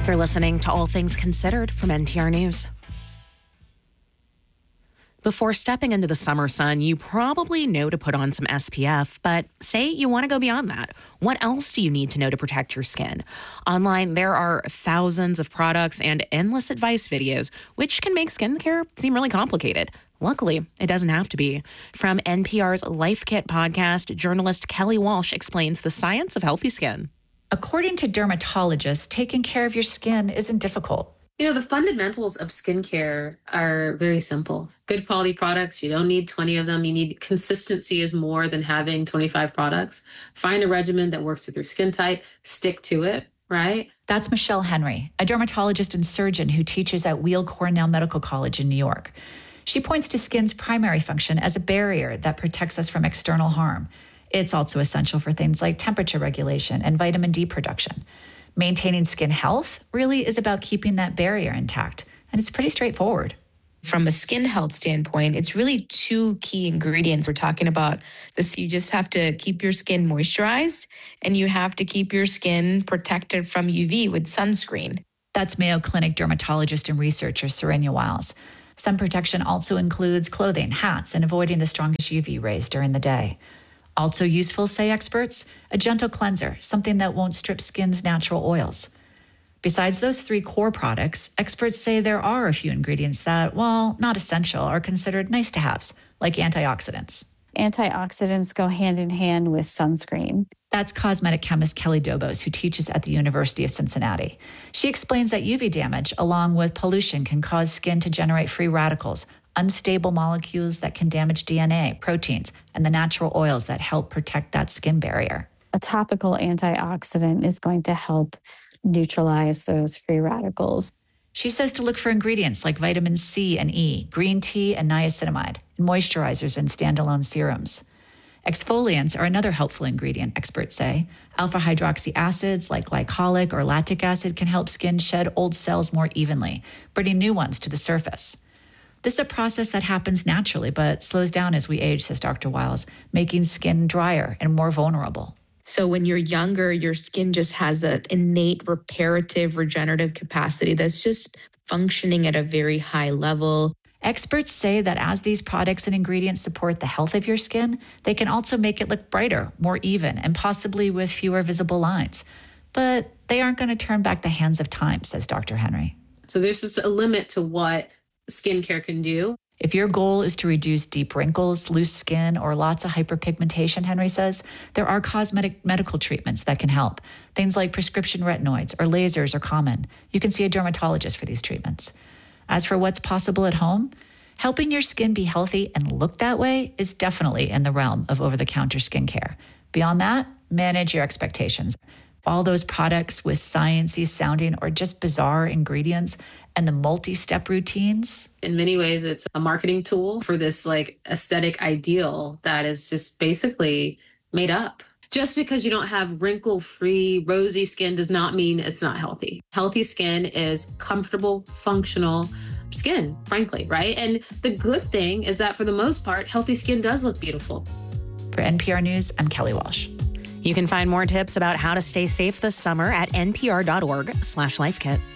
You're listening to All Things Considered from NPR News. Before stepping into the summer sun, you probably know to put on some SPF, but say you want to go beyond that. What else do you need to know to protect your skin? Online, there are thousands of products and endless advice videos, which can make skincare seem really complicated. Luckily, it doesn't have to be. From NPR's Life Kit podcast, journalist Kelly Walsh explains the science of healthy skin. According to dermatologists, taking care of your skin isn't difficult. You know, the fundamentals of skincare are very simple. Good quality products, you don't need 20 of them. You need consistency is more than having 25 products. Find a regimen that works with your skin type, stick to it, right? That's Michelle Henry, a dermatologist and surgeon who teaches at Weill Cornell Medical College in New York. She points to skin's primary function as a barrier that protects us from external harm. It's also essential for things like temperature regulation and vitamin D production. Maintaining skin health really is about keeping that barrier intact, and it's pretty straightforward. From a skin health standpoint, it's really two key ingredients. We're talking about this. You just have to keep your skin moisturized, and you have to keep your skin protected from UV with sunscreen. That's Mayo Clinic dermatologist and researcher Serenia Wiles. Sun protection also includes clothing, hats, and avoiding the strongest UV rays during the day. Also useful, say experts, a gentle cleanser, something that won't strip skin's natural oils. Besides those three core products, experts say there are a few ingredients that, while not essential, are considered nice-to-haves, like antioxidants. Antioxidants go hand in hand with sunscreen. That's cosmetic chemist Kelly Dobos, who teaches at the University of Cincinnati. She explains that UV damage, along with pollution, can cause skin to generate free radicals, unstable molecules that can damage DNA, proteins, and the natural oils that help protect that skin barrier. A topical antioxidant is going to help neutralize those free radicals. She says to look for ingredients like vitamin C and E, green tea and niacinamide, and moisturizers and standalone serums. Exfoliants are another helpful ingredient, experts say. Alpha hydroxy acids like glycolic or lactic acid can help skin shed old cells more evenly, bringing new ones to the surface. This is a process that happens naturally, but slows down as we age, says Dr. Wiles, making skin drier and more vulnerable. So when you're younger, your skin just has an innate reparative, regenerative capacity that's just functioning at a very high level. Experts say that as these products and ingredients support the health of your skin, they can also make it look brighter, more even, and possibly with fewer visible lines. But they aren't going to turn back the hands of time, says Dr. Henry. So there's just a limit to what skincare can do. If your goal is to reduce deep wrinkles, loose skin, or lots of hyperpigmentation, Henry says, there are cosmetic medical treatments that can help. Things like prescription retinoids or lasers are common. You can see a dermatologist for these treatments. As for what's possible at home, helping your skin be healthy and look that way is definitely in the realm of over-the-counter skincare. Beyond that, manage your expectations. All those products with sciencey sounding or just bizarre ingredients and the multi-step routines. In many ways, it's a marketing tool for this like aesthetic ideal that is just basically made up. Just because you don't have wrinkle-free, rosy skin does not mean it's not healthy. Healthy skin is comfortable, functional skin, frankly, right? And the good thing is that for the most part, healthy skin does look beautiful. For NPR News, I'm Kelly Walsh. You can find more tips about how to stay safe this summer at npr.org/lifekit.